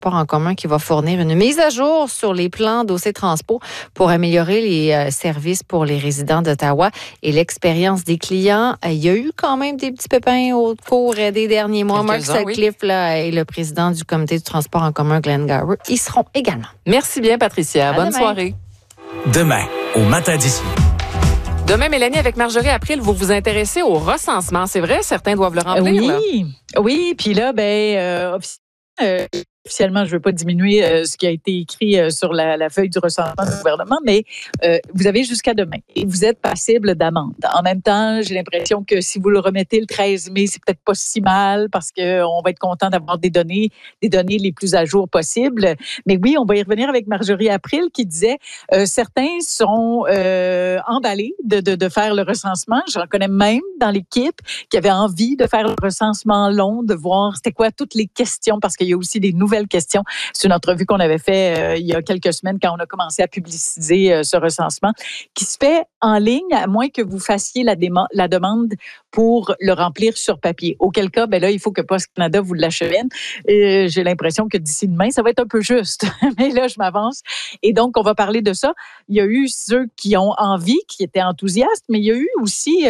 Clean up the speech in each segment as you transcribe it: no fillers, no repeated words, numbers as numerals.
en commun qui va fournir une mise à jour sur les plans dossiers transpo pour améliorer les services pour les résidents d'Ottawa et l'expérience des clients. Il y a eu quand même des petits pépins au cours des derniers mois. Mark Sutcliffe et le président du comité du transport en commun, Glenn Gower, y seront également. Merci bien, Patricia. Bonne soirée. Demain, au matin d'ici. Demain, Mélanie, avec Marjorie April, vous vous intéressez au recensement. C'est vrai, certains doivent le remplir. Oui, puis là, officiellement, je ne veux pas diminuer ce qui a été écrit sur la feuille du recensement du gouvernement, mais vous avez jusqu'à demain et vous êtes passible d'amende. En même temps, j'ai l'impression que si vous le remettez le 13 mai, c'est peut-être pas si mal parce qu'on va être content d'avoir des données les plus à jour possibles. Mais oui, on va y revenir avec Marjorie April qui disait certains sont emballés de faire le recensement. J'en connais même dans l'équipe qui avaient envie de faire le recensement long, de voir c'était quoi toutes les questions parce qu'il y a aussi des nouvelles questions. C'est une entrevue qu'on avait fait il y a quelques semaines quand on a commencé à publiciser ce recensement qui se fait en ligne à moins que vous fassiez la demande pour le remplir sur papier. Auquel cas, là, il faut que Post Canada vous l'achemine. J'ai l'impression que d'ici demain, ça va être un peu juste. Mais là, je m'avance. Et donc, on va parler de ça. Il y a eu ceux qui ont envie, qui étaient enthousiastes, mais il y a eu aussi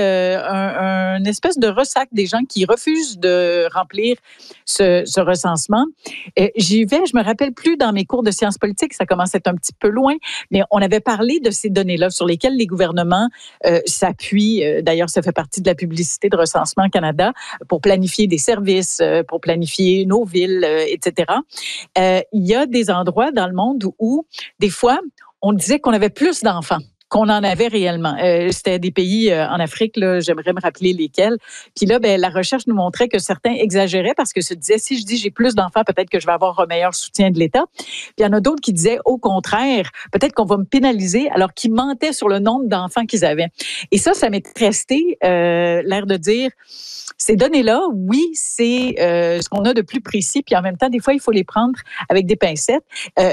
une espèce de ressac des gens qui refusent de remplir ce recensement. J'y vais, je me rappelle plus dans mes cours de sciences politiques, ça commence à être un petit peu loin, mais on avait parlé de ces données-là sur lesquelles les gouvernements s'appuient. D'ailleurs, ça fait partie de la publicité de Recensement Canada pour planifier des services, pour planifier nos villes, etc. Il y a des endroits dans le monde où, des fois, on disait qu'on avait plus d'enfants qu'on en avait réellement. C'était des pays en Afrique, là, j'aimerais me rappeler lesquels. Puis là, la recherche nous montrait que certains exagéraient parce que se disaient, si je dis j'ai plus d'enfants, peut-être que je vais avoir un meilleur soutien de l'État. Puis il y en a d'autres qui disaient, au contraire, peut-être qu'on va me pénaliser alors qu'ils mentaient sur le nombre d'enfants qu'ils avaient. Et ça m'est resté l'air de dire, ces données-là, oui, c'est ce qu'on a de plus précis, puis en même temps, des fois, il faut les prendre avec des pincettes.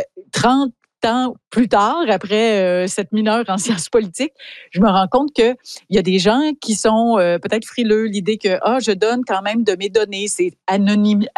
30 ans plus tard, après cette mineure en sciences politiques, je me rends compte qu'il y a des gens qui sont peut-être frileux, l'idée que je donne quand même de mes données, c'est anonymisé.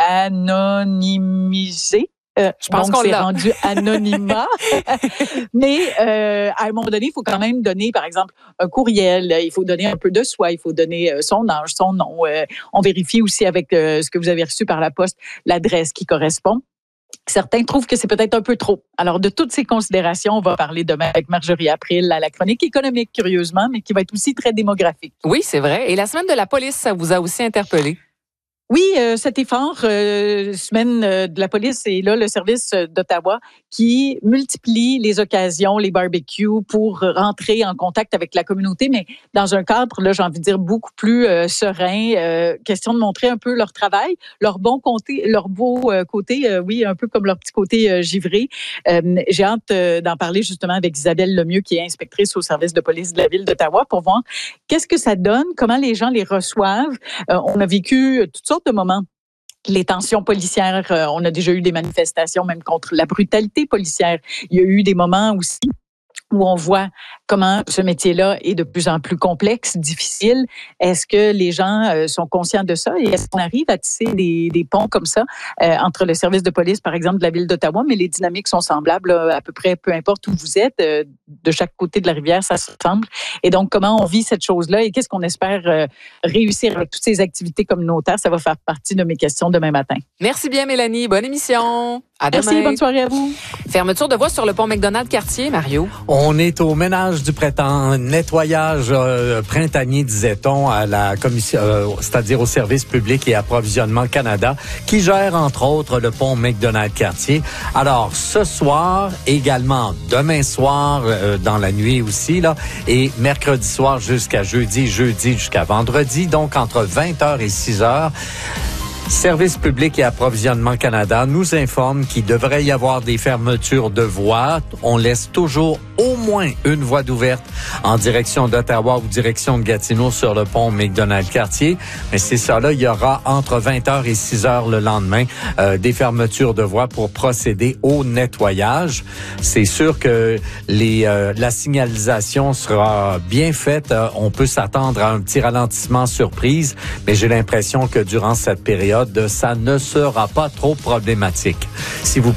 Je pense qu'on s'est rendu anonymat. Mais à un moment donné, il faut quand même donner, par exemple, un courriel. Il faut donner un peu de soi. Il faut donner son âge, son nom. On vérifie aussi avec ce que vous avez reçu par la poste, l'adresse qui correspond. Certains trouvent que c'est peut-être un peu trop. Alors, de toutes ces considérations, on va parler demain avec Marjorie April à la chronique économique, curieusement, mais qui va être aussi très démographique. Oui, c'est vrai. Et la semaine de la police, ça vous a aussi interpellé? Oui, cet effort, semaine de la police, et là, le service d'Ottawa qui multiplie les occasions, les barbecues pour rentrer en contact avec la communauté, mais dans un cadre, là, j'ai envie de dire, beaucoup plus serein. Question de montrer un peu leur travail, leur beau côté, oui, un peu comme leur petit côté givré. J'ai hâte d'en parler justement avec Isabelle Lemieux, qui est inspectrice au service de police de la Ville d'Ottawa, pour voir qu'est-ce que ça donne, comment les gens les reçoivent. On a vécu toutes sortes de moments. Les tensions policières, on a déjà eu des manifestations même contre la brutalité policière. Il y a eu des moments aussi où on voit comment ce métier-là est de plus en plus complexe, difficile. Est-ce que les gens sont conscients de ça? Et est-ce qu'on arrive à tisser des ponts comme ça entre le service de police, par exemple, de la Ville d'Ottawa, mais les dynamiques sont semblables à peu près, peu importe où vous êtes, de chaque côté de la rivière, ça se ressemble. Et donc, comment on vit cette chose-là et qu'est-ce qu'on espère réussir avec toutes ces activités communautaires? Ça va faire partie de mes questions demain matin. Merci bien, Mélanie. Bonne émission. À demain. Merci, bonne soirée à vous. Fermeture de voie sur le pont McDonald-Cartier, Mario. On est au ménage du printemps, nettoyage printanier, disait-on, à la commission, c'est-à-dire au Service public et approvisionnement Canada, qui gère entre autres le pont McDonald-Cartier. Alors, ce soir, également demain soir, dans la nuit aussi, là, et mercredi soir jusqu'à jeudi jusqu'à vendredi, donc entre 20h et 6h. Service public et approvisionnement Canada nous informe qu'il devrait y avoir des fermetures de voies. On laisse toujours au moins une voie d'ouverte en direction d'Ottawa ou direction de Gatineau sur le pont McDonald-Cartier. Mais c'est ça, là, il y aura entre 20h et 6h le lendemain des fermetures de voies pour procéder au nettoyage. C'est sûr que la signalisation sera bien faite. On peut s'attendre à un petit ralentissement surprise, mais j'ai l'impression que durant cette période, ça ne sera pas trop problématique. Si vous